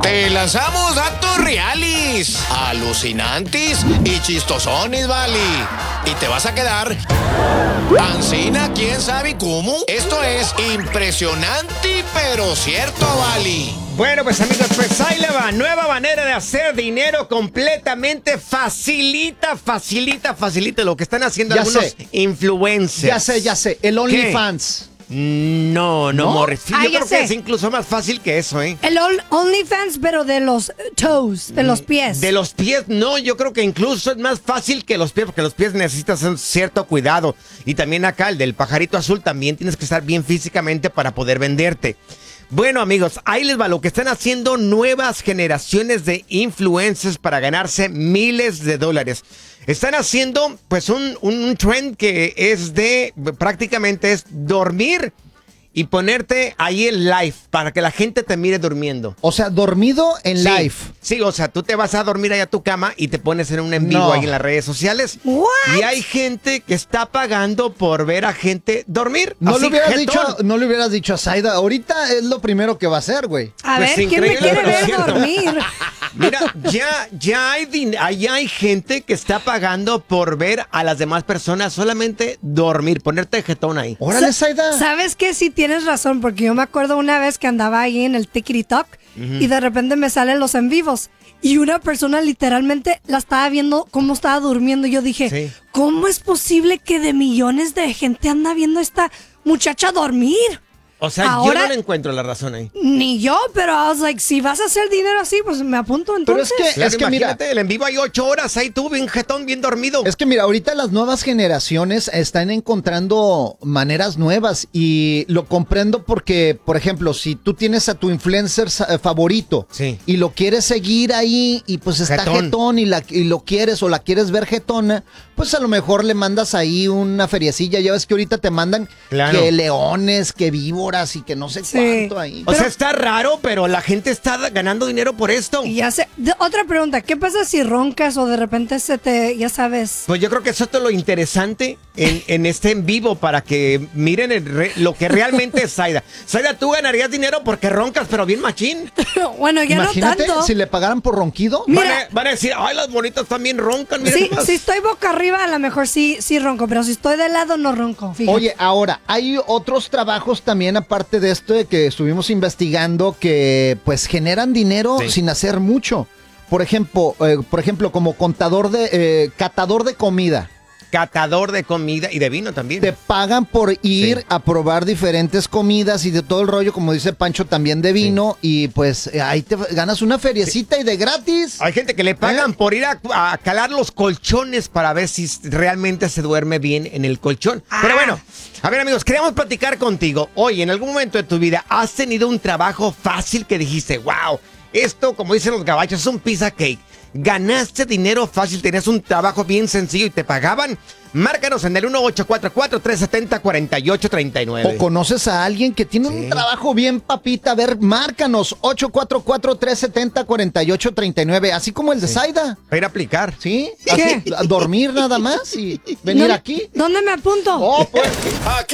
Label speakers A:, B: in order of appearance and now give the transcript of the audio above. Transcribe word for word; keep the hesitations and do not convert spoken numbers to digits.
A: Te lanzamos datos reales, alucinantes y chistosones, vale. Y te vas a quedar ancina, quién sabe cómo. Esto es impresionante, pero cierto, vale.
B: Bueno, pues amigos, pues ahí le va. Nueva manera de hacer dinero completamente facilita, facilita, facilita lo que están haciendo
C: Ya
B: algunos
C: sé.
B: influencers.
C: Ya sé, ya sé. El OnlyFans.
B: No, no,
C: ¿No?
B: Morris. Sí,
D: Ah,
B: yo
D: ya
B: creo
D: sé.
B: que es incluso más fácil que eso, ¿eh?
D: El ol- OnlyFans, pero de los toes, de los pies.
B: De los pies, no, yo creo que incluso es más fácil que los pies, porque los pies necesitas un cierto cuidado. Y también acá, el del pajarito azul, también tienes que estar bien físicamente para poder venderte. Bueno, amigos, ahí les va lo que están haciendo nuevas generaciones de influencers para ganarse miles de dólares. Están haciendo, pues, un, un trend que es de, prácticamente es dormir y ponerte ahí en live para que la gente te mire durmiendo.
C: O sea, dormido en
B: Sí,
C: live.
B: Sí, o sea, tú te vas a dormir ahí a tu cama y te pones en un en vivo
C: No.
B: ahí en las redes sociales.
D: What?
B: Y hay gente que está pagando por ver a gente dormir.
C: No
B: así,
C: le, hubieras
B: jetón.
C: dicho, no le hubieras dicho a Zaida. Ahorita es lo primero que va a hacer, güey.
D: A
B: Pues
D: ver, ¿quién me
B: increíble,
D: quiere
B: pero
D: ver
B: cierto.
D: dormir?
B: Mira, ya, ya hay din- allá hay gente que está pagando por ver a las demás personas solamente dormir, ponerte jetón ahí.
C: Órale,
D: Sa-
C: Zaida.
D: ¿Sabes qué? Sí tienes razón, porque yo me acuerdo una vez que andaba ahí en el TikTok y de repente me salen los en vivos y una persona literalmente la estaba viendo cómo estaba durmiendo y yo dije,
B: Sí.
D: ¿cómo es posible que de millones de gente anda viendo a esta muchacha dormir?
B: O sea,
D: Ahora-
B: yo no le encuentro la razón ahí.
D: Ni yo, pero I was like, si vas a hacer dinero así, pues me apunto
C: Pero
D: entonces.
C: es que-
B: Claro,
C: mira-
B: imagínate, el en vivo hay ocho horas ahí tú, bien jetón, bien dormido.
C: Es que mira, ahorita las nuevas generaciones están encontrando maneras nuevas y lo comprendo porque, por ejemplo, si tú tienes a tu influencer sa- favorito
B: Sí.
C: y lo quieres seguir ahí y pues está
B: Jetón.
C: jetón, y, la, y lo quieres o la quieres ver jetona, pues a lo mejor le mandas ahí una feriecilla. Ya ves que ahorita te mandan
B: Claro.
C: que leones, que víboras y que no sé
D: Sí.
C: cuánto ahí.
B: O sea, está raro, pero la gente está ganando dinero por esto.
D: Y ya sé. De- otra pregunta, ¿qué pasa si roncas o de repente se te, ya sabes?
B: Pues yo creo que eso es todo lo interesante en, en este en vivo para que miren el re- lo que realmente es Zaida. Zaida, tú ganarías dinero porque roncas, pero bien machín.
D: Bueno, ya
C: Imagínate
D: no tanto.
C: si le pagaran por ronquido.
D: Mira.
B: Van a, van a decir, ay, las bonitas también roncan. Miren
D: Sí,
B: nomás.
D: si estoy boca arriba, a lo mejor sí, sí ronco, pero si estoy de lado, no ronco. Fíjate.
C: Oye, ahora, hay otros trabajos también aparte de esto de que estuvimos investigando que pues generan dinero
B: Sí.
C: sin hacer mucho. Por ejemplo, eh, por ejemplo, como contador de, eh, catador de comida.
B: Catador de comida y de vino también.
C: Te pagan por ir
B: Sí.
C: a probar diferentes comidas y de todo el rollo, como dice Pancho, también de vino. Y pues eh, ahí te ganas una feriecita y de gratis.
B: Hay gente que le pagan
C: ¿Eh?
B: por ir a, a calar los colchones para ver si realmente se duerme bien en el colchón. Pero bueno, a ver amigos, queríamos platicar contigo. Hoy, en algún momento de tu vida, ¿has tenido un trabajo fácil que dijiste, wow, esto, como dicen los gabachos, es un pizza cake? ¿Ganaste dinero fácil? ¿Tenías un trabajo bien sencillo y te pagaban? Márcanos en el uno ocho cuatro cuatro, tres siete cero, cuatro ocho tres nueve.
C: O conoces a alguien que tiene
B: Sí.
C: un trabajo bien papita. A ver, márcanos ocho cuatro cuatro, tres siete cero, cuatro ocho tres nueve, así como el de Zaida.
B: Para ir a aplicar.
C: ¿Sí?
D: ¿Qué?
C: Así, a dormir nada más y venir
D: ¿Dónde-
C: aquí.
D: ¿Dónde me apunto?
C: Oh, pues.
A: Aquí